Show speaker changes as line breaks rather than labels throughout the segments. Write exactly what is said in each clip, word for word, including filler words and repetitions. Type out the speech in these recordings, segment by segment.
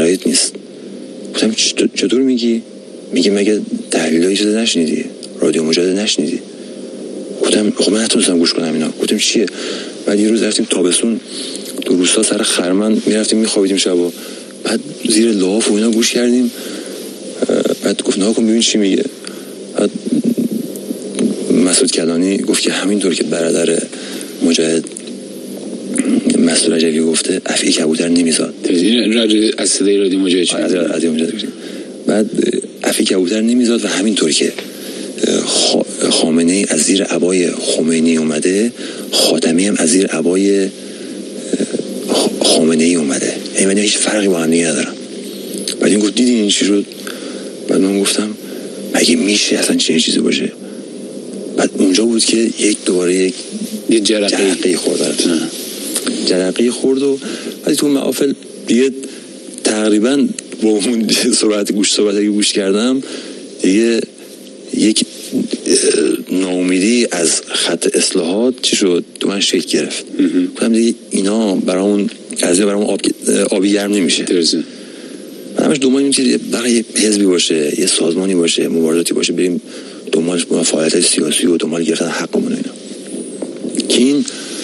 شرایط نیست. گفتم چطور میگی؟ میگی مگه تحلیلای چیز نشنیدی؟ رادیو مجاهده نشنیدی؟ گفتم خب من نتونستم گوش کنم اینا. گفتم چیه؟ بعد یه روز رفتیم تابستون تو روستا سر خرمن میرفتیم میخوابیدیم شبا، بعد زیر لاف و اینا گوش کردیم. بعد گفت نه کن ببین چی میگه. بعد مسعود کلانی گفت که همینطور که برادر مجاهد مسعود رجوی گفته افعی کبوتر نمیزاد.
این از صدای رادیو مجاهد
از رادیو مجاهد. بعد افعی کبوتر نمیزاد و همینطور که خامنه ای از زیر عبای خمینی اومده، خاتمی هم از زیر عبای خامنه ای اومده. یعنی هیچ فرقی با هم دیگه ندارن. بعد این گفت دیدی این چی شد؟ بعد من گفتم مگه میشه اصلا چنین چیزی باشه؟ بعد اونجا بود که یک دوباره یک
یه جرقه
خورد. جرقه خورد و بعد تو محافل دیگه تقریبا با اون سرعت گوش صحبتی که گوش کردم دیگه یک ناامیدی از خط اصلاحات چی شد تو من شکل گرفت. گفتم دیگه اینا برامون قضیه برامون آب آبی گرم نمیشه.
درسته.
من همش دنبال این چیزی برای یه حزبی باشه، یه سازمانی باشه، مبارزاتی باشه، بریم دنبال فعالیت سیاسی و دنبال گرفتن حقمون اینا. که این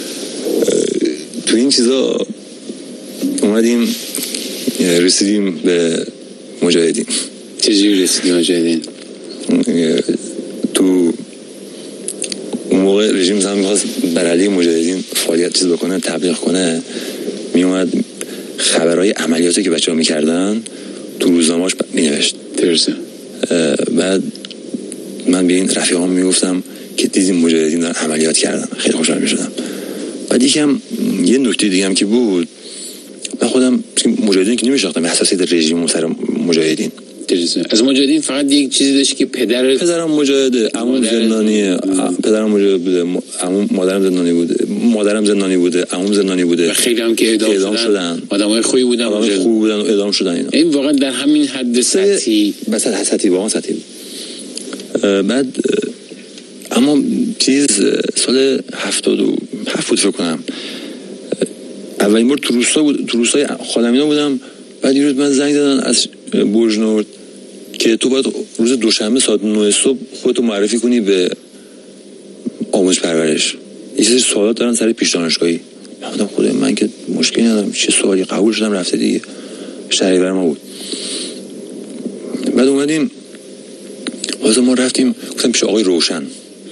تو این چیزا اومدیم رسیدیم به مجاهدین.
چجوری رسیدیم مجاهدین؟
تو اون موقع رژیم هم می‌خواست بر علیه مجاهدین فعالیت چیز بکنه، تبلیغ کنه، میومد خبرهای عملیاتی که بچه‌ها می‌کردن تو روزنامه‌اش می‌نوشت.
درسته.
بعد من به این رفیقام میگفتم که دیدیم مجاهدین دارن عملیات کردن، خیلی خوشحال می‌شدم. بعد یکم یه نکته دیگه هم که بود، من خودم مجاهدین که نمی‌شناختم، حساسیت رژیم سر مجاهدین.
درسته. از مجاهدین فقط یک چیزی داشت که پدر
پدرم مجاهده، عموم زندانیه، پدرم مجاهد بوده، عموم مادرم زندانی بوده، مادرم زندانی بوده، عموم زندانی بوده
و خیلی هم که اعدام, اعدام شدن. شدن. آدمای خوبی بودن،
آدمای خوبی بودن و اعدام شدن اینا.
این واقعا در همین حد سطحی
مثلا سطحی واقعا سطحی. بعد اما چیز سال هفتاد و هفت بود فکر کنم، اولین بار تو روستا بود، تو روستای خادمینا بودم. بعد یه روز من زنگ زدن از برج نورد که تو باید روز دوشنبه ساعت نه صبح خودتو معرفی کنی به آموزش پرورش. یه سری سوالات دارن سر پیش دانشگاهی. من گفتم خدای من که مشکلی ندارم، چه سوالی؟ قبول شدم رفته دیگه. شهریور ما بود. بعد اومدیم واسه ما رفتیم، گفتم پیش آقای روشن.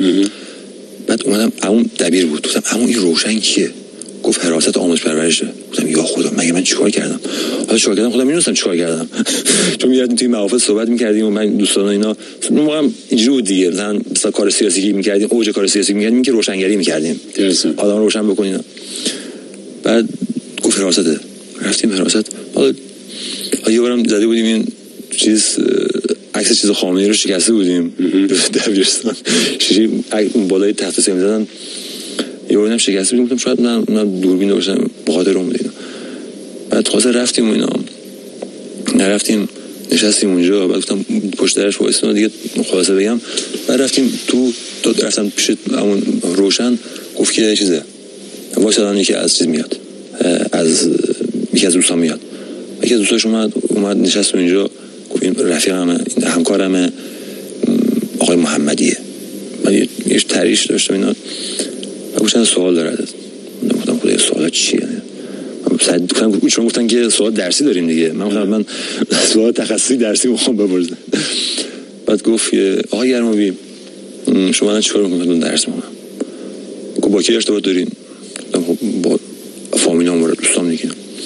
بعد اومدم اون دبیر بود، گفتم اما این روشن کیه؟ گفت حراست آموزش پرورشه. گفتم یا خدا مگه من چیکار کردم؟ حالا چیکار کردم؟ خودم میدونستم چیکار کردم. چون می‌رفتیم توی محافل صحبت می‌کردیم و من دوستان اینا اون موقع هم اینجوری بود دیگه، مثلا مثلا کار سیاسی که می‌کردیم، اوج کار سیاسی می‌کردیم که روشنگری می‌کردیم.
درسته.
آدم روشن بکنین. بعد گفت حراسته. رفتیم حراست. حالا یه بارم زده بودیم این چیز عکس چیز خامنه‌ای رو شکسته بودیم. دبیرستان. شیشه اون بالای تخت سیم زدن. یه بارم شکسته بودیم، گفتم شاید نه نه دوربین داشتم به خاطر اون بود. بعد خلاص رفتیم و اینا نرفتیم، نشستیم اونجا. بعد گفتم پشت درش وایسون دیگه خلاصه بگم. بعد رفتیم تو تو رفتم پیش همون روشن، گفت که چیزه وایسادن یکی از چیز میاد، از یکی از دوستان میاد. یکی از دوستاش اومد اومد نشست اونجا، گفت این رفیقمه، این همکارمه، آقای محمدیه. من یه تریش داشتم اینا. گفتن سوال داره ازت. گفتم خدای سوال چیه؟ صد گفتم چون گفتن که سوال درسی داریم دیگه. من گفتم من سوال تخصصی درسی میخوام بپرسم. بعد گفت آقا گرمابی شما الان چیکار میکنید؟ درس میخونم. گفت با کی ارتباط دارین؟ خب با فامیلام و دوستام دیگه.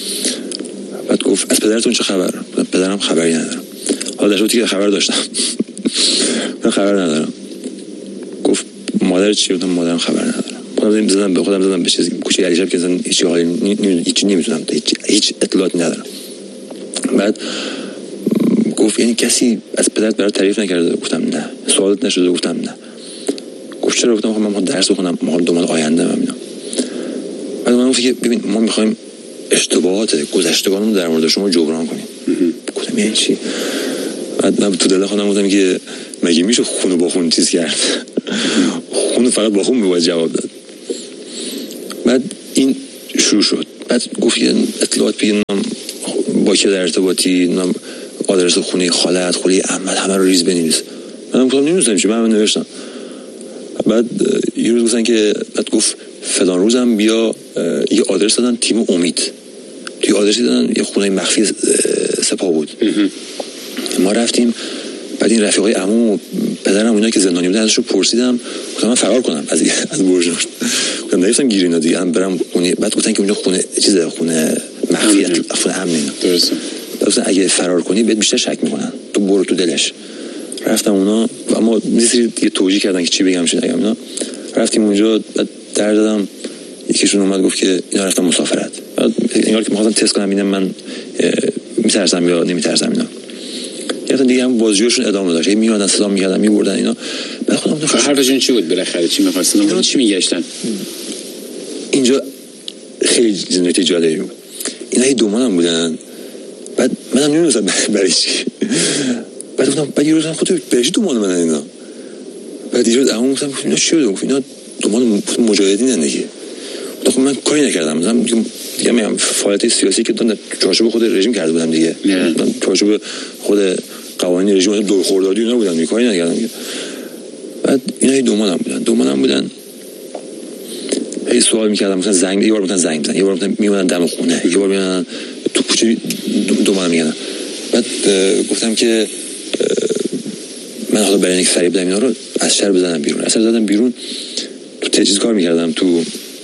بعد گفت از پدرتون چه خبر؟ پدرم خبری ندارم. حالا در صورتی که خبر داشتم من خبر ندارم. گفت مادر چی؟ گفتم مادرم خبر ندارم. خودم زدم به خودم زدم به چیزی کوچه علی شب که اصلا هیچ حالی هیچ نمیدونم، هیچ هیچ اطلاعاتی ندارم. بعد گفت یعنی کسی از پدرت برات تعریف نکرده؟ گفتم نه. سوالت نشده؟ گفتم نه. گفت چرا؟ گفتم من درس بخونم، ما دو ماه آینده ام اینا. بعد من گفت که ببین ما میخوایم اشتباهات گذشتگانمون در مورد شما جبران کنیم. گفتم یعنی چی؟ بعد من تو دل خودم گفتم که مگه میشه خونو با خون چیز کرد؟ خونو فقط با خون میباید جواب داد. بعد این شروع شد. بعد گفت که اطلاعات بگیرم با کی در ارتباطی، آدرس خونه خالت، خونه عمت، همه رو ریز بنویس. منم گفتم نمی‌دونم چی، من نوشتم. بعد یه روز گفتن که بعد گفت فلان روزم بیا، یه آدرس دادن تیم امید، توی آدرسی دادن یه خونه مخفی سپاه بود. ما رفتیم، بعد این رفیقای عمو پدرم اینا که زندانی بودن ازشون پرسیدم، گفتم من فرار کنم از از برج. گفتم نگفتم گیر اینا دیگه، هم برم خونه. بعد گفتن که اونجا خونه چیزه، خونه مخفی، خونه امن اینا. درسته. گفتن اگه فرار کنی بهت بیشتر شک میکنن، تو برو تو دلش. رفتم اونا، اما یه سری دیگه توجیه کردن که چی بگم چی نگم اینا. رفتیم اونجا، بعد در دادم، یکیشون اومد گفت که اینا رفتن مسافرت. بعد انگار که می‌خواستم تست کنم ببینم من میترسم یا نمیترسم اینا. یادم دیگه هم بازجویشون ادامه داشت، میومدن صدا می‌کردن میبردن اینا. بعد خودم گفتم
حرفشون چی بود بالاخره، چی می‌خواستن، اینا چی میگشتن؟
اینجا خیلی نکته جالبی بود. اینا دو ماهم بودن، بعد منم نمی‌دونستم برای چی. بعد گفتم بعد یه روز خودت برای دو ماه من اینا. بعد یه روز عمو گفتم اینا چی بود؟ اینا دو ماه مجاهدین دیگه. خب من کاری نکردم، مثلا دیگه میگم فعالیت سیاسی که من چارچوب خود رژیم کرده بودم دیگه، من چارچوب خود قوانین رژیم دور خوردادی اینا بودم، دیگه کاری نکردم. بعد اینا دو ماه هم بودن دو ماه هم بودن هی سوال میکردم، مثلا زنگ یه بار مثلا زنگ بزنن، یه بار مثلا میومدن دم خونه، یه بار میومدن تو کوچه، دو ماه میگن. بعد گفتم که من حالا برای اینکه سریع بدم اینا رو از شهر بزنم بیرون، اصلا زدم بیرون، تو تجهیز کار میکردم، تو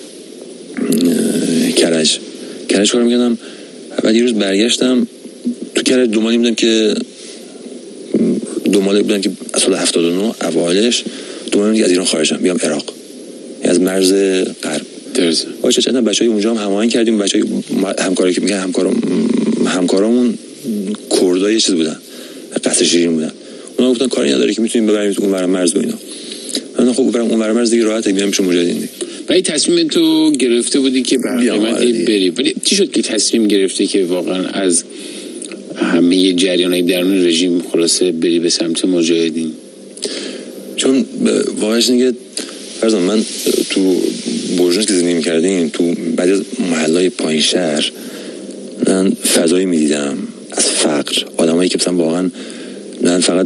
کرج کرج کار میکردم. بعد یه روز برگشتم تو کرج، دو مالی بودم که دو مالی بودم که سال هفتاد و نه اوایلش دو مالی دیگه از ایران خارجم بیام عراق، از مرز غرب. درسته. باشه چند تا بچهای اونجا هم هماهنگ کردیم، بچهای همکاری که میگن همکارم همکارامون کردای چیز بودن، قصر شیرین بودن. اونا گفتن کاری نداره که میتونیم ببریم اون ور مرز و اینا. من خب برم اون ور مرز دیگه راحت میرم پیش مجاهدین دیگه.
ولی تصمیم تو گرفته بودی که برنامه‌ای بری، ولی چی شد که تصمیم گرفتی که واقعا از همه جریان‌های درون رژیم خلاصه بری به سمت مجاهدین؟
چون واقعاش دیگه فرضاً من تو برجنس که زندگی می‌کردیم، تو بعضی از محله‌های پایین شهر من فضایی می‌دیدم از فقر، آدمایی که مثلا واقعا من فقط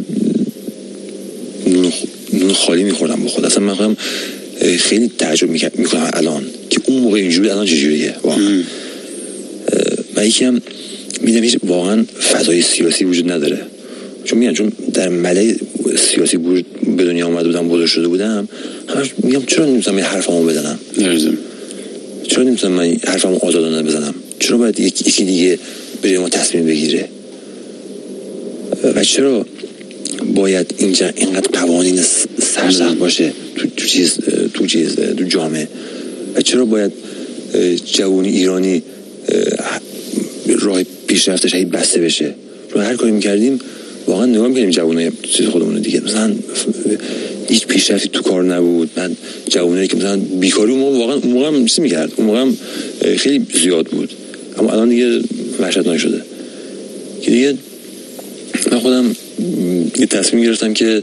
نون خالی می‌خوردم با خود. اصلا من خودم خیلی تعجب میکنم الان که اون موقع اینجوری، الان چجوریه واقعا. و یکی هم میدونم واقعا فضای سیاسی وجود نداره، چون میگم چون در ملأ سیاسی به دنیا اومده بودم، بزرگ شده بودم، همش میگم چرا نمیتونم این حرفمو بزنم، چرا نمیتونم من حرفمو آزادانه بزنم، چرا باید یکی دیگه بره ما تصمیم بگیره، و چرا باید اینجا اینقدر قوانین سرسخت باشه تو تو چیز تو چیز تو جامعه، و چرا باید جوانی ایرانی راه پیشرفتش هی بسته بشه. چون هر کاری می‌کردیم واقعا نگاه می‌کردیم جوانای چیز خودمون دیگه، مثلا هیچ پیشرفتی تو کار نبود. بعد جوانایی که مثلا بیکاری اون موقع واقعا اون موقع هم چیز می‌کرد، اون موقع هم خیلی زیاد بود، اما الان دیگه وحشتناک شده که دیگه. من خودم یه تصمیم گرفتم که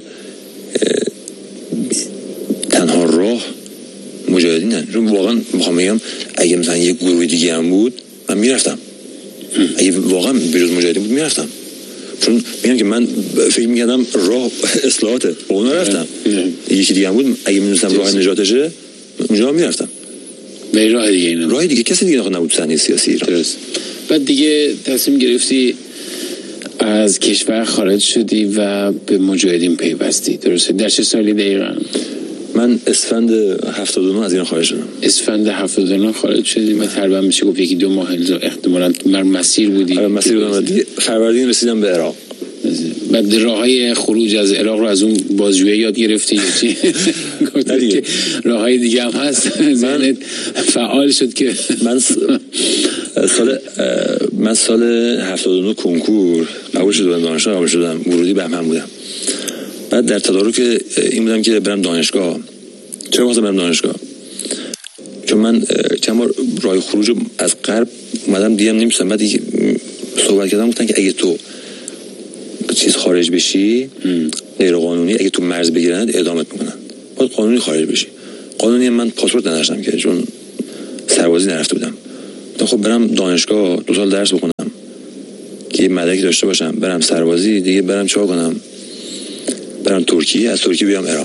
تنها راه مجاهدینن. چون واقعا میخوام بگم اگه مثلا یه گروه دیگه هم بود من میرفتم، اگه واقعا بجز مجاهدین بود میرفتم، چون میگم که من فکر میکردم راه اصلاحاته، با اونا رفتم. یکی دیگه هم بود اگه میدونستم راه نجاتشه اونجا میرفتم.
به راه دیگه اینا
راه دیگه کسی دیگه نبود صحنه سیاسی ایران.
درست. بعد دیگه تصمیم گرفتی از کشور خارج شدی و به مجاهدین پیوستی، درسته؟ در چه سالی دقیقاً؟
من اسفند هفتاد و نه از ایران خارج شدم.
اسفند هفتاد و نه خارج شدی و تقریبا میشه گفت یکی دو ماه احتمالاً مر مسیر بودی.
آره مسیر بودم دیگه. فروردین رسیدم به عراق.
بعد راههای خروج از عراق رو از اون بازجویی یاد گرفتی یا چی؟ گفتی که راههای دیگه هم هست، ذهنت فعال شد که
من سال من سال هفتاد و نه کنکور قبول شدم، دانشگاه قبول شدم، ورودی بهمن بودم. بعد در تدارک این بودم که برم دانشگاه. چرا واسه برم دانشگاه؟ چون من چند بار راه خروج از غرب اومدم دیدم نمی‌شم. بعد صحبت کردم گفتن که اگه تو چیز خارج بشی غیر قانونی، اگه تو مرز بگیرن اعدامت میکنن، باید قانونی خارج بشی. قانونی من پاسپورت نداشتم که چون سربازی نرفته بودم. خب برم دانشگاه دو سال درس بخونم، که مدرکی داشته باشم برم سربازی، دیگه برم چیکار کنم؟ برم ترکیه، از ترکیه بیام عراق.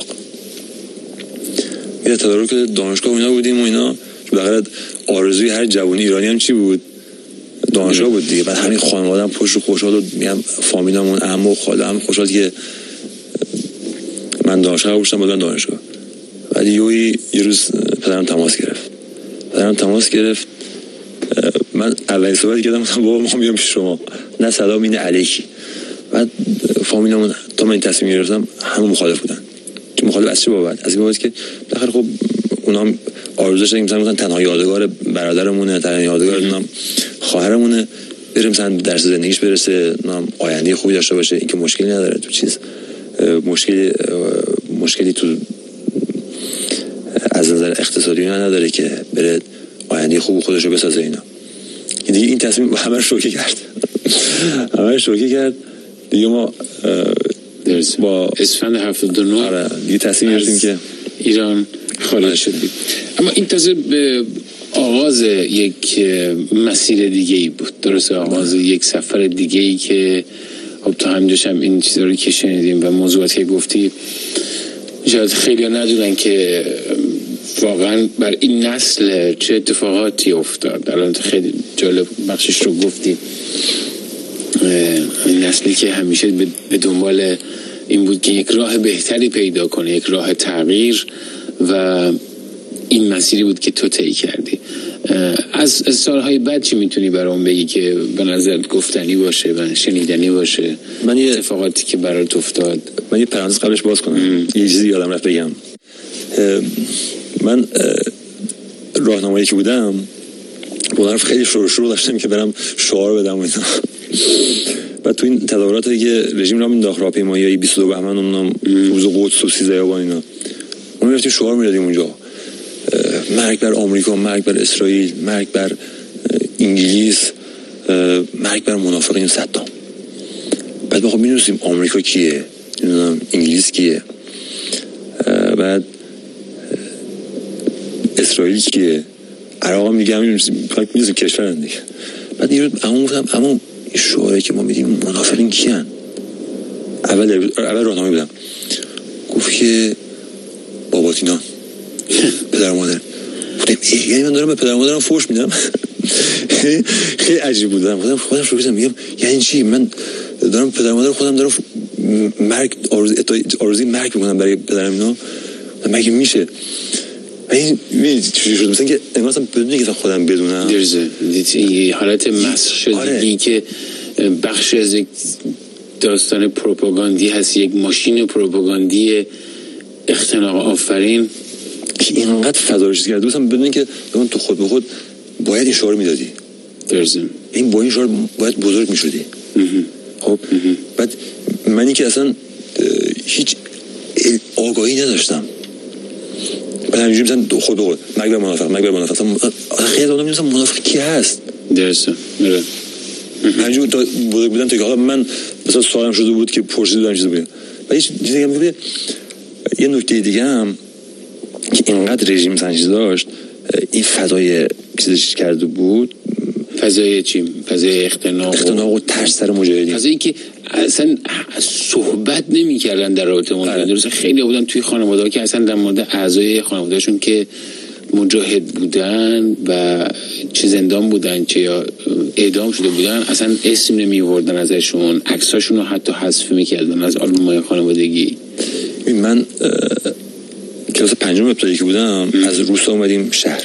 یه تدارک دانشگاه اینا بودیم و اینا. بغرد آرزوی هر جوانی ایرانی هم چی بود؟ دانشگاه بود دیگه. بعد همین خانواده‌ام پشت خوشحال و میگم فامیلامون عمو و خاله‌ام خوشحال که من دانشگاه بودم، بعد دانشگاه. بعد یه یه روز پدرم تماس گرفت. پدرم تماس گرفت. من اولین صحبتی کردم گفتم بابا ما میام پیش شما. نه سلام اینه علیکی. بعد فامیلمون تا من تصمیم گرفتم همه مخالف بودن. چه مخالف از چه بابت؟ از این بابت که بخاطر خب اونا هم آرزو داشتن مثلا مثلا تنها یادگار برادرمونه، تنها یادگار نام خواهرمونه، بریم مثلا درس زندگیش برسه، نام آینده خوبی داشته باشه. این که مشکلی نداره تو چیز مشکلی مشکلی تو از نظر اقتصادی نداره که بره آینده خوب خودش رو بسازه. اینا دیگه این تصمیم همه رو شوکه کرد. همه رو شوکه کرد دیگه. ما
با اسفند هفتاد و نه
آره دیگه تصمیم گرفتیم که
ایران خارج شدیم. اما این تازه به آغاز یک مسیر دیگه ای بود، درسته؟ آغاز یک سفر دیگه ای که خب تا همینجاش هم این چیزا رو که شنیدیم و موضوعاتی که گفتی شاید خیلی ها ندونن که واقعا بر این نسل چه اتفاقاتی افتاد. الان خیلی جالب بخشش رو گفتی. این نسلی که همیشه به دنبال این بود که یک راه بهتری پیدا کنه، یک راه تغییر، و این مسیری بود که تو طی کردی. از سالهای بعد چی میتونی برام بگی که به نظرت گفتنی باشه و شنیدنی باشه؟
من یه
اتفاقاتی که برات افتاد.
من یه پرانتز قبلش باز کنم. ام. یه چیزی یادم رفت بگم. من راهنمایی که بودم بودم خیلی شروع شروع داشتم که برم شعار بدم و اینا. و تو این تظاهراتی که رژیم را مینداخت، راهپیمایی بیست و دو بهمن اونم روز قدس و سیزده آبان اینا، ما میرفتیم شعار میدادیم اونجا. مرگ بر آمریکا، مرگ بر اسرائیل، مرگ بر انگلیس، مرگ بر منافقین صدام. بعد ما خب می‌دونستیم آمریکا کیه، نمیدونم انگلیس کیه، بعد اسرائیل کیه، عراق هم دیگه همین می‌دونستیم کشورن دیگه. بعد یه روز اما گفتم اما این شعاری که ما میدیم منافقین کیان؟ اول اول راهنمایی بودم، گفت که باباتینان پدر مادر. گفتم یعنی من دارم به پدر مادرم فحش میدم؟ خیلی عجیب بود. خودم خودم شروع کردم میگم یعنی چی؟ من دارم پدر مادر خودم دارم مرگ آرزوی آرزوی مرگ میکنم برای پدرم. اینا مگه میشه؟ این می چجوری شد مثلا که انگار اصلا بدون که خودم بدونم
درزه این حالت مسخ شدگی آره. که بخش از یک داستان پروپاگاندی هست، یک ماشین پروپاگاندی اختناق آفرین
که اینقدر فضا رو چیز کرده. دوستم بدون که من تو خود به خود باید این شعار میدادی.
درزه
این با این شعار باید بزرگ میشدی. خب بعد منی که اصلا هیچ آگاهی نداشتم، بعد همینجوری مثلا خود به خود مرگ بر منافق، مرگ بر منافق. خیلی آدم نمی‌دونم منافق کی هست.
درسته میره
همینجوری تا بزرگ بودم تا که حالا من مثلا سوالم شده بود که پرسیدم چیزی بود. و یه چیزی دیگه میگه، یه نکته دیگه هم که اینقدر رژیم سنجیده داشت، این فضای چیزش کرده بود.
فضای چی؟ فضای اختناق
اختناق و ترس سر مجاهدین.
فضایی که اصلا صحبت نمی‌کردن در رابطه مجاهدین. درسته خیلی بودن توی خانواده‌ها که اصلا در مورد اعضای خانواده‌شون که مجاهد بودن و چه زندان بودن چه یا اعدام شده بودن اصلا اسم نمی‌آوردن ازشون، عکساشون رو حتی حذف می‌کردن از آلبوم‌های خانوادگی.
من کلاس پنجم ابتدایی که بودم از روستا اومدیم شهر.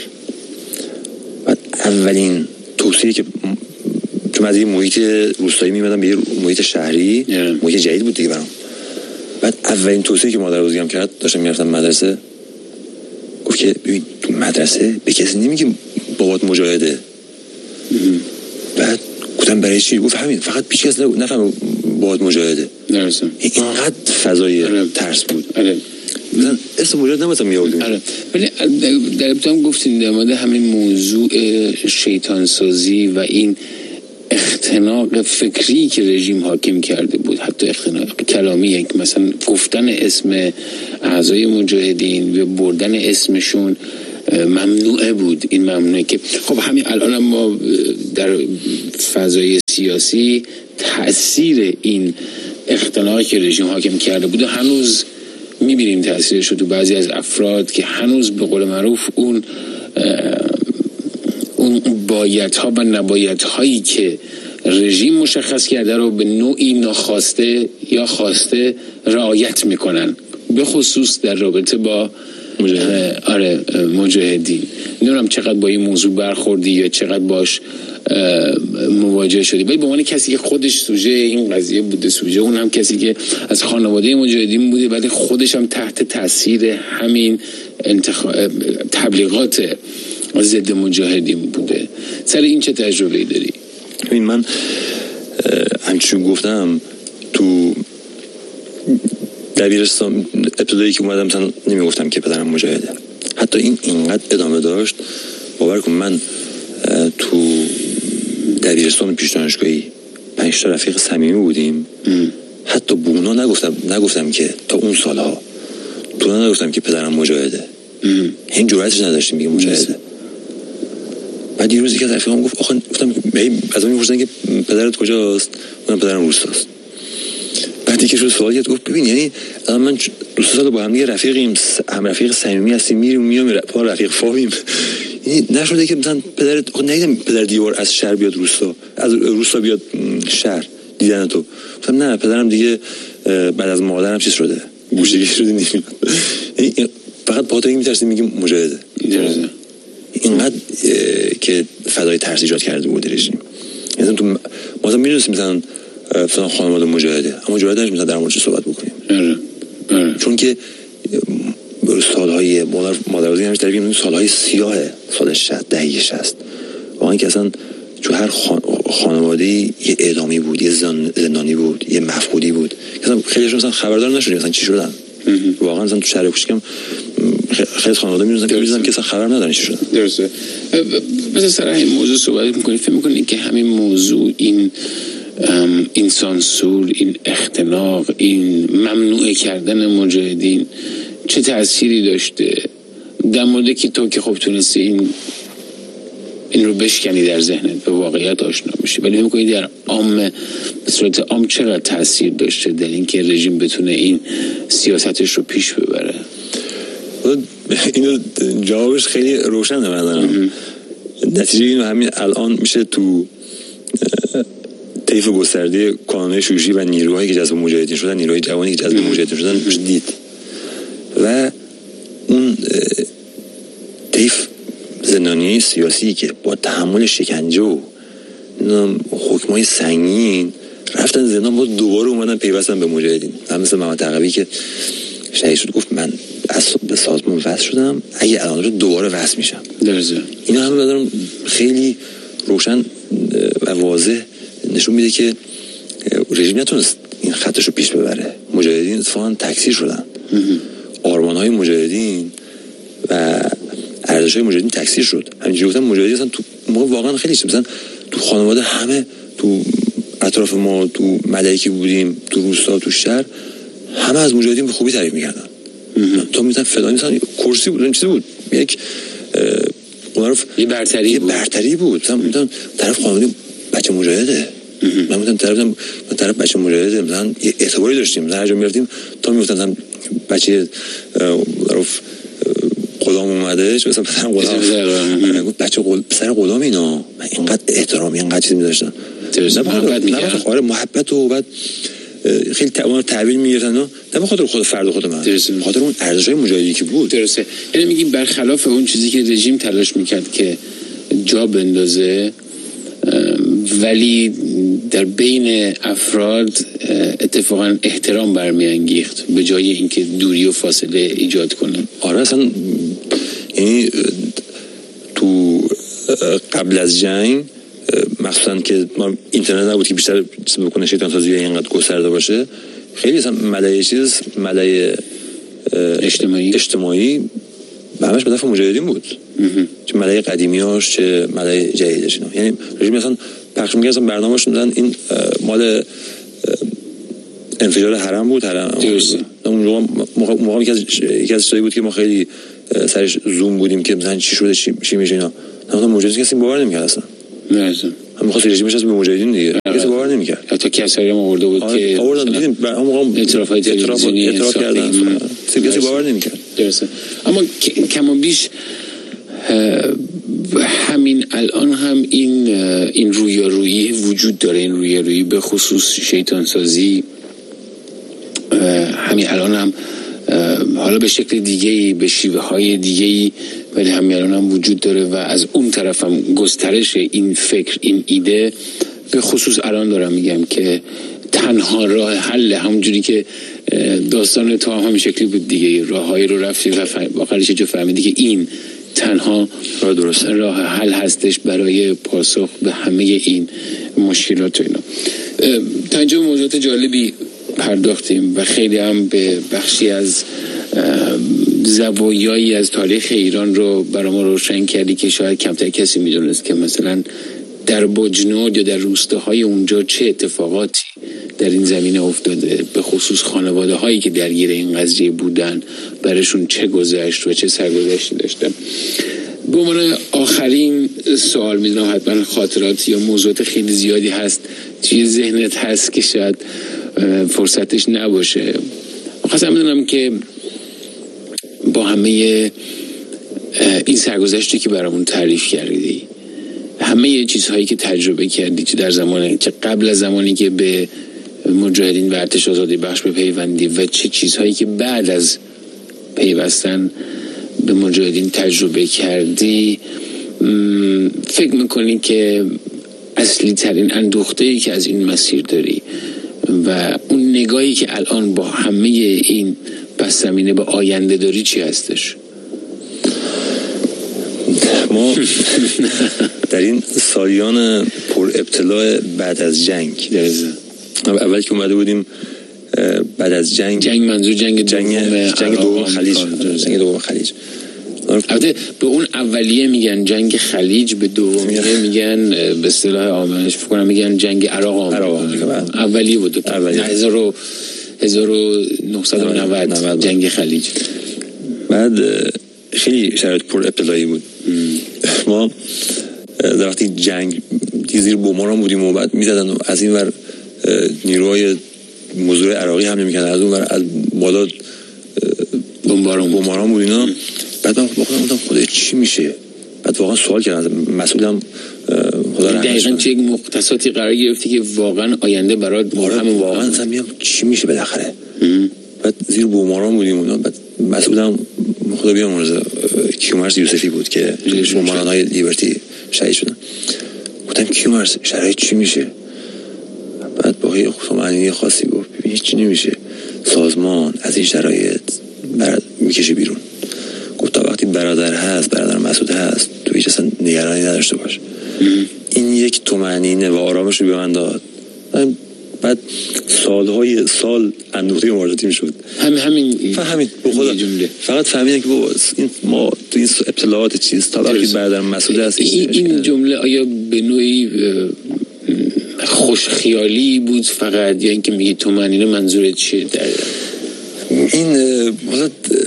بعد اولین توصیه که چون از این محیط روستایی میمدم به یه محیط شهری، yeah. محیط جدید بود دیگه برام. بعد اولین توصیه که مادر بزرگم کرد، داشتم میرفتم مدرسه، گفت که ببین تو مدرسه به کسی نمیگی بابات مجاهده. mm-hmm. بعد گفتم برای چی؟ گفت همین، فقط پیش کس نفهم بابات مجاهده.
درسته.
اینقدر فضای ترس بود.
آره.
مثلا اسم مجاهد نمی‌تونم می‌آوردم.
آره. ولی در ابتدا گفتین در مورد همین موضوع شیطان سازی و این اختناق فکری که رژیم حاکم کرده بود، حتی اختناق کلامی، یک مثلا گفتن اسم اعضای مجاهدین و بردن اسمشون ممنوعه بود. این ممنوعه که خب همین الان ما در فضای سیاسی تأثیر این اختناقی که رژیم حاکم کرده بوده هنوز میبینیم تأثیرش رو تو بعضی از افراد که هنوز به قول معروف اون اون بایدها و نبایدهایی که رژیم مشخص کرده رو به نوعی ناخواسته یا خواسته رعایت میکنن، به خصوص در رابطه با مجاهد. آره مجاهدین. نمیدونم چقدر با این موضوع برخوردی یا چقدر باش مواجه شدی، ولی به عنوان کسی که خودش سوژه این قضیه بوده، سوژه اون هم کسی که از خانواده مجاهدین بوده ولی خودش هم تحت تاثیر همین انتخاب تبلیغات ضد مجاهدین بوده، سر این چه تجربه‌ای داری؟
این من همچون گفتم تو دبیرستان ابتدایی که اومدم مثلا نمیگفتم که پدرم مجاهده، حتی این اینقدر ادامه داشت باور کن من تو دبیرستان پیش دانشگاهی پنج تا رفیق صمیمی بودیم ام. حتی به اونا نگفتم نگفتم که تا اون سالها تو اونا نگفتم که پدرم مجاهده، این جرأتش نداشتیم بگیم مجاهده. بعد یه روزی که رفیقام گفت آخه گفتم از من می‌پرسن که پدرت کجاست؟ من پدرم روستاست. بعدی که شد سوال کرد گفت ببین یعنی الان من دو سال با هم دیگه رفیقیم، هم رفیق صمیمی هستیم، میریم میام با رفیق فاهمیم، یعنی نشده که مثلا پدرت خود ندیدم پدر دیوار از شهر بیاد روستا، از روستا بیاد شهر دیدن تو. گفتم نه پدرم دیگه بعد از مادرم چیز شده، گوشگیر شده نمیاد. یعنی فقط با این میترسیم میگیم مجاهده. اینقدر که فدای ترس ایجاد کرده بود رژیم. یعنی تو ما میدونستیم مثلا مثلا خانواده مجاهده، اما جرئت نداشتیم مثلا در موردش صحبت بکنیم. اره. اره. چون که سالهای مادر مادرزی همیشه طرفی میگن سالهای سیاه سال شصت دهه شصت واقعا که اصلا تو هر خان... خانواده یه اعدامی بود، یه زندانی بود، یه مفقودی بود. مثلا خیلیشون مثلا خبردار نشدن مثلا چی شدن. واقعا مثلا تو شهر کوچیکم خیلی خانواده می‌دونن که می‌دونن که اصلا خبر ندارن چی شدن.
درسته. مثلا سر این موضوع صحبت می‌کنید، فکر می‌کنید که همین موضوع این این سانسور، این اختناق، این ممنوع کردن مجاهدین چه تأثیری داشته در مورد که تو که خب تونستی این این رو بشکنی در ذهنت، به واقعیت آشنا بشی، ولی می‌کنید در عام به صورت عام چقدر تأثیر داشته در اینکه رژیم بتونه این سیاستش رو پیش ببره؟
اینو جوابش خیلی روشنه من دارم. نتیجه اینو همین الان میشه تو طیف گسترده کانون شورشی و نیروهایی که جذب مجاهدین شدن، نیروهای جوانی که جذب مجاهدین شدن میشه دید. و اون طیف زندانی سیاسی که با تحمل شکنجه و حکمای سنگین رفتن زندان، با دوباره اومدن پیوستن به مجاهدین. هم مثل محمد تقوی که شهید شد گفت من به سازمان وصل شدم، اگه الان رو دوباره وصل میشم. درسته. اینا هم بدارم خیلی روشن و واضح نشون میده که رژیم نتونست این خطش رو پیش ببره. مجاهدین اتفاقا تکثیر شدن، آرمان‌های مجاهدین و ارزش‌های مجاهدین تکثیر شد. همینجوری گفتم مجاهدین اصلا تو ما واقعا خیلی چیز مثلا تو خانواده همه تو اطراف ما تو مدرکی بودیم، تو روستا، تو شهر، همه از مجاهدین به خوبی تعریف می‌کردن. تو میگن فلانی مثلا کرسی بود، این چیزی بود، یک معروف
یه برتری
یه
بود.
برتری بود. مثلا میگن طرف خانواده بچه مجاهده. من میگم طرف من طرف بچه مجاهده، مثلا یه اعتباری داشتیم. مثلا هر جا میرفتیم تا میگفتن مثلا بچه معروف غلام اومده، چه مثلا پسر غلام، گفت بچه غلام، پسر غلام اینا. من اینقدر احترام اینقدر چیز می‌داشتم.
نه محبت می‌کردم.
آره محبت و بعد خیلی تعامل تعبیر می‌گرفتن، نه به خاطر خود فرد خود من، به خاطر اون ارزش‌های مجاهدی که بود.
درسته. یعنی میگیم برخلاف اون چیزی که رژیم تلاش می‌کرد که جا بندازه، ولی در بین افراد اتفاقا احترام برمیانگیخت به جای اینکه دوری و فاصله ایجاد کنه.
آره اصلا یعنی تو قبل از جنگ مخصوصا که ما اینترنت نبود که بیشتر چیز بکنه، شیطان سازی اینقدر گسترده باشه، خیلی مثلا ملای چیز ملای
اجتماعی
اجتماعی همش به نفع مجاهدین بود. چه ملای قدیمیاش چه ملای جدیدش. یعنی رژیم مثلا پخش می‌کرد برنامه‌اش مثلا این مال انفجار حرم بود. حرم اون موقع موقعی که یکی از چیزایی بود که ما خیلی سرش زوم بودیم که مثلا چی شده چی میشه اینا. مثلا مجاهدین کسی باور نمی‌کرد اصلا.
نه
هم می‌خواست رژیمش از به مجاهدین دیگه کسی باور نمی‌کرد.
حتی کسایی هم آورده بود که
آوردن دیدیم به اون موقع
اعترافای تلویزیونی
اعتراف کردن کسی باور نمی‌کرد.
درسته. اما کم و بیش همین الان هم این این رویارویی وجود داره، این رویارویی به خصوص شیطان سازی همین الان هم حالا به شکل دیگه‌ای به شیوه های دیگه‌ای ولی همین الان هم وجود داره و از اون طرف هم گسترش این فکر این ایده به خصوص الان دارم میگم که تنها راه حل همونجوری که داستان تو هم همین شکلی بود دیگه، راههایی رو رفتی و آخرش جو فهمیدی که این تنها راه درست راه حل هستش برای پاسخ به همه این مشکلات و اینا. تا اینجا موضوعات جالبی پرداختیم و خیلی هم به بخشی از زوایایی از تاریخ ایران رو برای ما روشن کردی که شاید کمتر کسی میدونست که مثلا در بجنورد یا در روستاهای اونجا چه اتفاقاتی در این زمینه افتاده، به خصوص خانواده هایی که درگیر این قضیه بودن برشون چه گذشت و چه سرگذشتی داشتن. به عنوان آخرین سوال میدونم حتما خاطرات یا موضوعات خیلی زیادی هست توی ذهنت هست که شاید فرصتش نباشه. خواستم بدونم که با همه این سرگذشتی که برامون تعریف کردی، همه چیزهایی که تجربه کردی چه در زمانی چه قبل از زمانی که به مجاهدین و ارتش آزادی بخش بپیوندی و چه چیزهایی که بعد از پیوستن به مجاهدین تجربه کردی، فکر میکنی که اصلی ترین اندوخته‌ای که از این مسیر داری و اون نگاهی که الان با همه این پس زمینه به آینده داری چی هستش؟
ما در این سالیان پر ابتلاء بعد از جنگ اول که اومده بودیم بعد از جنگ
جنگ منظور جنگ
جنگ جنگ دوم خلیج جنگ دوم خلیج
البته به اون اولیه میگن جنگ خلیج، به دومیه میگن به اصطلاح عامش فکر کنم میگن جنگ عراق آمریکا. اولیه بود هزار و نهصد و نود جنگ خلیج.
بعد خیلی شرایط پر ابتلایی بود. ما در وقتی جنگ زیر بمباران بودیم و بعد میزدن و از این ور نیروهای مزدور عراقی حمله میکردن، از اون ور از بالا
بمباران
بمباران بود اینا. بعد من با خودم گفتم خدایا چی میشه؟ بعد واقعا سوال کردم مسئولم خدا رحمتش کنه،
دقیقاً چه یک مختصاتی قرار گرفتی که واقعا آینده برات
مهم واقعا مثلا میگم چی میشه بالاخره. بعد زیر بمباران بودیم اونا. بعد مسئولم خدا بیامرزه کیومرث یوسفی بود که بمباران‌های لیبرتی شهید شدن. گفتم کیومرث شرایط چی میشه؟ بعد با یه معنی خاصی گفت ببین هیچ چی نمیشه، سازمان از این شرایط برات میکشه بیرون. گفت تا وقتی برادر هست، برادر مسعود هست، تو هیچ اصلا نگرانی نداشته باش. این یک طمأنینه و آرامش رو به من داد. بعد سالهای سال اندوخته مواجهاتی میشد.
همین همین
همین به خدا
جمله
فقط فهمیدم که بابا این ما تو این ابتلاعات چیز تا وقتی برادر مسعود هست
این, این جمله آیا به نوعی خوش خیالی بود فقط یا اینکه میگی طمأنینه منظورت چیه؟ در
این مثلا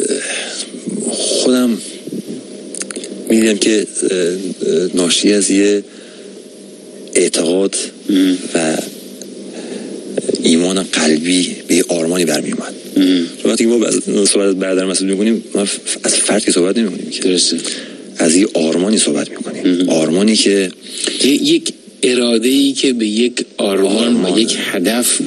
خودم میدیدم که ناشی از یه اعتقاد و ایمان قلبی به آرمانی برمی اومد. وقتی که ما صحبت از برادر مسعود میکنیم ما از فرد که صحبت نمی کنیم که
درسته،
از یه آرمانی صحبت میکنیم. آرمانی که
یک اراده‌ای که به یک آرمان, آرمان. و یک هدف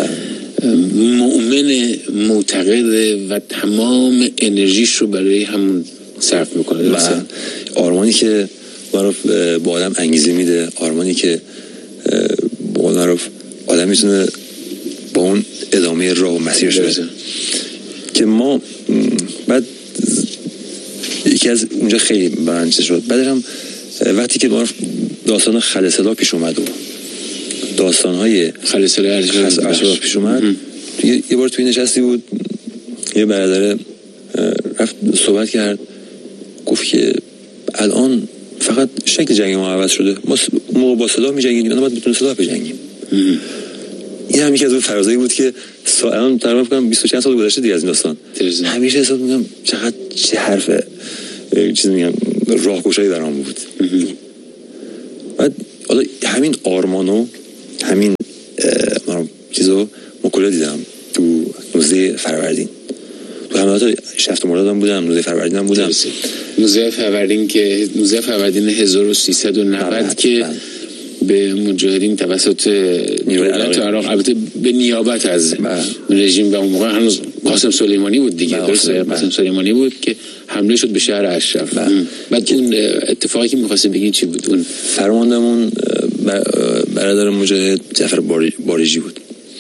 مؤمن معتقد و تمام انرژیش رو برای همون صرف میکنه.
و آرمانی که ما با آدم انگیزه میده، آرمانی که با ما آدم میتونه با اون ادامه راه و مسیرش بره. که ما بعد یکی از اونجا خیلی برنامه شد. بعدش هم وقتی که داستان خلسلا پیش اومد و داستان‌های
خلسلا
ارشد پیش اومد، یه بار توی نشستی بود یه برادر رفت صحبت کرد، گفت که الان فقط شکل جنگ ما عوض شده، ما موقع با سلاح می‌جنگیدیم الان باید بدون سلاح بجنگیم. این هم یکی از اون فرازایی بود که الان تقریبا فکر کنم بیست و چند سال گذشته دیگه از این داستان. همیشه حساب می‌کنم چقدر چه حرف چیز میگم راهگشایی برام بود. بعد حالا همین آرمانو همین من چیزو مکولا دیدم تو نوزده فروردین، تو حملات شفت مرداد هم بودم، نوزده فروردین هم بودم.
نوزده فروردین که نوزده فروردین هزار و سیصد و نود که به مجاهدین توسط دولت عراق، البته به نیابت از رژیم، و اون موقع هنوز قاسم سلیمانی بود دیگه، درسته؟ قاسم سلیمانی بود که حمله شد به شهر اشرف. بعد اون اتفاقی که می‌خواستیم بگین چی بود؟ اون
فرماندهمون برادر مجاهد جعفر باریجی بود.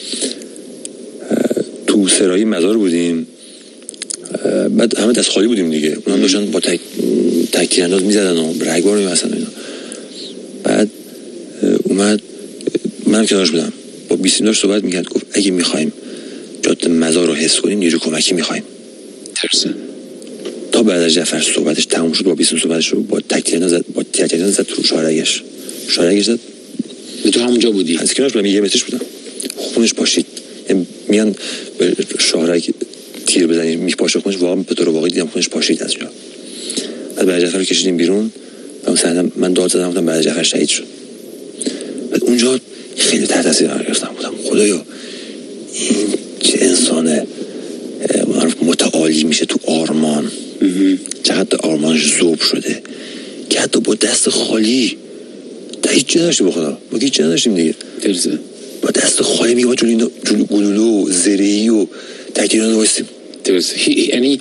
تو سرایی مزار بودیم، بعد همه دست خالی بودیم دیگه، اونم داشتن با تک تکتیر انداز می‌زدن و رگبار می‌بستن اینا. بعد اومد، منم کنارش بودم، با بیسیم داشت صحبت می‌کرد، گفت اگه می‌خوایم جاده مزار رو حس کنیم نیرو کمکی می‌خوایم.
درسته.
تا بعد از جعفر صحبتش تموم شد، با بیسیم صحبتش رو با تکتیر انداز زد، با تکتیر انداز زد تو شارگش. شارگش زد.
تو همونجا بودی؟
از کنارش بودم، یه مترش بودم. خونش پاشید. میان به شارگ تیر بزنید میپاشه خونش، واقعا به طور واقعی دیدم خونش پاشید از جا. بعد بعد جعفر رو کشیدیم بیرون، اون صحنه من داد زدم، گفتم بعد جعفر شهید شد. بعد اونجا خیلی تحت تاثیر قرار گرفتم، گفتم خدایا این چه انسانه متعالی میشه تو آرمان، چقدر آرمانش ذوب شده که حتی با دست خالی تا هیچ چی نداشتی، بخدا ما هیچ چی نداشتیم دیگه،
درسته،
با دست خالی میگه با جلوی جلو گلولو زرهی و تکیران وایسیم.
درسته، یعنی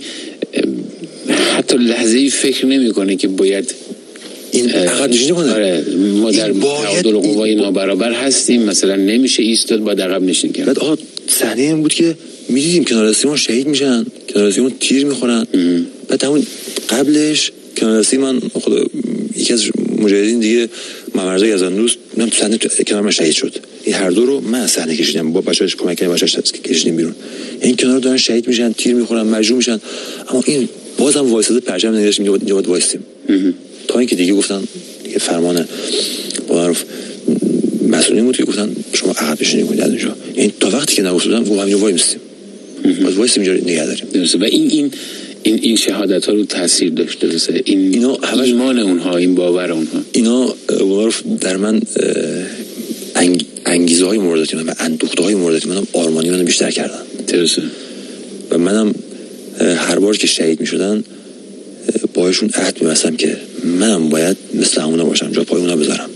حتی لحظه‌ای فکر نمی‌کنه که باید
این عقب نشینی کنه.
آره، ما در تعادل قوای نابرابر هستیم، مثلا نمیشه ایستاد، باید عقب نشینی کرد.
بعد آقا صحنه این بود که می‌دیدیم کنار سیمون شهید میشن، کنار سیمون تیر میخورن. بعد همون قبلش کنار سیمون خدا یکی از مجاهدین دیگه ممرزا یزدان‌دوست اونم تو صحنه کنار من شهید شد. این هر دو رو من صحنه کشیدم، با بچه‌اش کمک کردم، بچه‌اش کشیدیم بیرون. این کنار دارن شهید میشن، تیر میخورن، مجروح میشن، اما این بازم وایساده پرچم نگرفت، میگه اینجا باید وایسیم. تا اینکه دیگه گفتن دیگه فرمان معروف مسئولین بود که گفتن شما عقب نشینی کنید از اونجا. این تا وقتی که نگفتم گفتم همینجا وای میستیم، باید وایسیم اینجا نگه داریم.
درسته. و این این این این شهادت ها رو تاثیر داشته، درسته؟ این
اینا همش
ایمان اونها، این باور اونها،
اینا معروف در من انگ... انگیزه های موردتی من و اندوخته های موردتی منم آرمانی منو بیشتر کردن.
درسته.
و منم هر بار که شهید میشدن باهاشون عهد می‌بستم که منم باید مثل همونا باشم، جا پای اونا بذارم،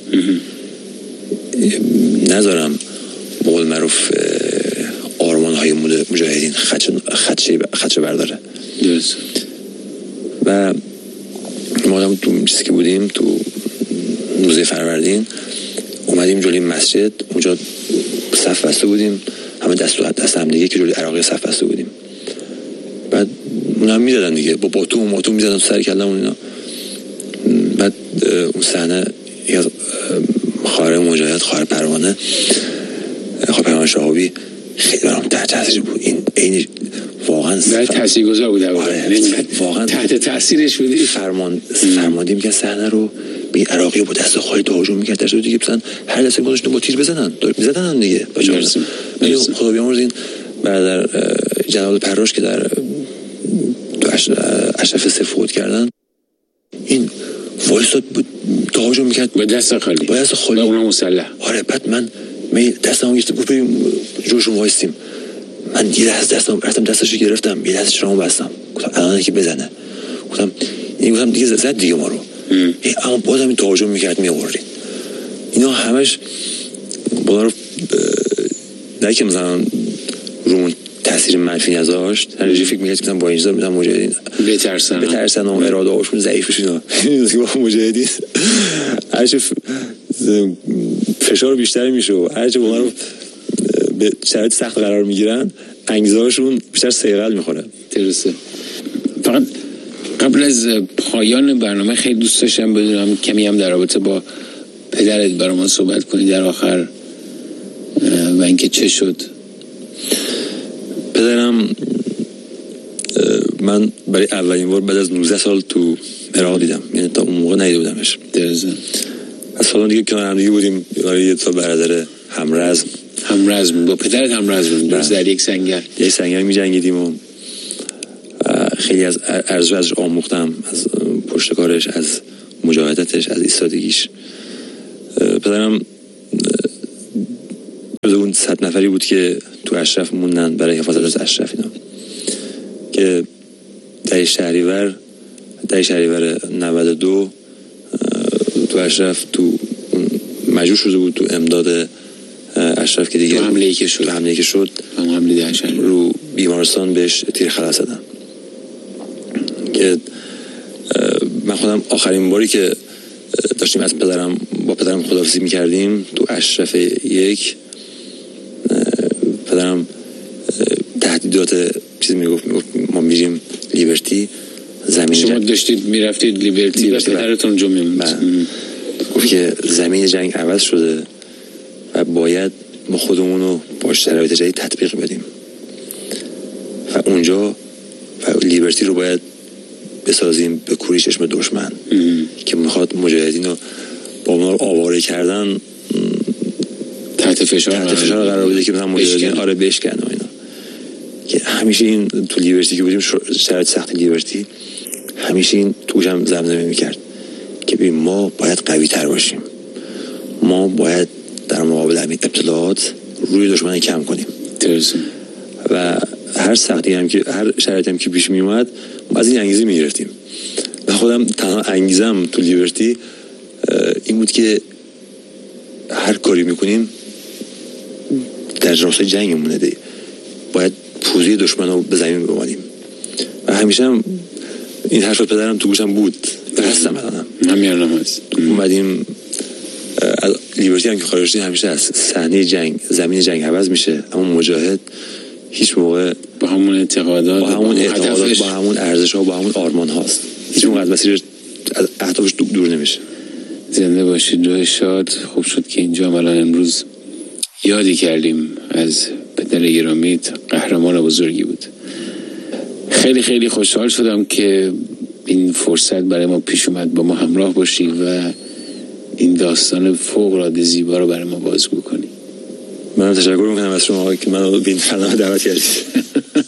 نذارم بقول معروف آرمان های مجاهدین خدشه خدشه برداره.
درست.
و ما آدم تو چیزی که بودیم تو نوزده فروردین اومدیم جلوی مسجد، اونجا صف بسته بودیم، همه دست و دست هم دیگه که جلوی عراقی صف بسته بودیم. بعد اونا هم میدادن دیگه، با باتوم و ماتوم میزدن سر کلمون اینا. بعد اون صحنه از خواهر مجاهد، خواهر پروانه، خواهر پروانه شهابی خیلی برام تحت تاثیر بود. این عین واقعا
تاثیرگذار بود،
واقعا
تحت تاثیرش بودی.
فرمان فرماندهی میگه صحنه رو به عراقی با دست خالی تهاجم میکرد، در صورتی که مثلا هر دسته گذاشتن با تیر بزنن، میزدن هم دیگه. خدا بیامرز این برادر جناب پراش که در اشرف سه فوت کردن، این وایساد بود تهاجم میکرد
با دست خالی،
با دست خالی،
اونم مسلح.
آره. بعد من می دستمو گرفتم، گفت بریم جوشون وایسیم. من یه لحظه دستم رفتم دستشو گرفتم، یه لحظه شرامو بستم، گفتم الان که بزنه، گفتم این گفتم دیگه زد دیگه ما رو. اما بازم این تهاجم میکرد میآوردین. اینا همش بالا رو نه که مثلا رومون تاثیر منفی نذاشت، هر جایی فکر می‌کردم مثلا با اینجا مثلا مجاهدین
بترسن
بترسن و اراده هاشون ضعیف بشه. اینا با مجاهدین هرچه فشار بیشتر میشه و هرچه با رو به شرایط سخت قرار میگیرن، انگیزه هاشون بیشتر سیغل میخوره.
درسته. فقط قبل از پایان برنامه خیلی دوست داشتم بدونم کمی هم در رابطه با پدرت برام صحبت کنی در آخر و اینکه چه شد.
پدرم من برای اولین بار بعد از نوزده سال تو عراق دیدم، یعنی تا اون موقع ندیده بودمش.
درسته.
از سالان دیگه کنار هم دیگه بودیم، برای یه تا برادر همرزم
همرزم با پدرت همرزم درست در یک سنگر
یک سنگر می جنگیدیم و خیلی از ارزش ازش آموختم، از پشتکارش، از مجاهدتش، از ایستادگیش. پدرم از اون صد نفری بود که تو اشرف موندن برای حفاظت از اشرف اینا، که در شهریور در شهریور نود و دو تو اشرف تو مجبور شده بود تو امداد اشرف که دیگه
تو حمله ای که شد
تو حمله ای که شد
هم حمله در شهریور
رو بیمارستان بهش تیر خلاص زدن. که من خودم آخرین باری که داشتیم از پدرم با پدرم خداحافظی میکردیم تو اشرف یک، پدرم تهدیدات چیز میگفت میگفت ما میریم لیبرتی، زمین
شما
جنگ
داشتید میرفتید لیبرتی و پدرتون جو میموند.
گفت که زمین جنگ عوض شده و باید ما خودمون رو با شرایط جدید تطبیق بدیم و اونجا و لیبرتی رو باید بسازیم به کوری چشم دشمن که میخواد مجاهدین رو با ما آواره کردن
تحت فشار
تحت فشار قرار بده که مثلا مجاهدین آره بشکنه و اینا. که همیشه این تو لیبرتی که بودیم شرایط سخت لیبرتی همیشه این توشم زمزمه میکرد که ببین ما باید قوی تر باشیم، ما باید در مقابل همین ابتلاعات روی دشمن کم کنیم
درسته.
و هر سختی هم که هر شرایطی هم که پیش می اومد ما از این انگیزه می گرفتیم. من خودم تنها انگیزم تو لیبرتی این بود که هر کاری میکنیم در راستای جنگمونه دی باید پوزه دشمن رو به زمین بمانیم و همیشه هم این حرف پدرم تو گوشم بود و هستم الانم
همین هست.
اومدیم لیبرتی هم که خارج شدیم همیشه از صحنه جنگ زمین جنگ عوض میشه، اما مجاهد هیچ موقع
با همون اعتقادات
با همون اعتقادات با همون ارزش‌ها با همون آرمان هاست، هیچ موقع از مسیر اهدافش دور نمیشه.
زنده باشید، روح شاد. خوب شد که اینجا الان امروز یادی کردیم از پدر گرامی، قهرمان بزرگی بود. خیلی خیلی خوشحال شدم که این فرصت برای ما پیش اومد با ما همراه باشی و این داستان فوق العاده زیبا رو برای ما بازگو کنی.
من تشکر میکنم از شما که منو به این برنامه دعوت کردید.